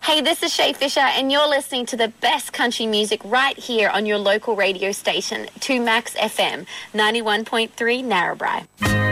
Hey, this is Shay Fisher, and you're listening to the best country music right here on your local radio station, 2 Max FM, 91.3 Narrabri.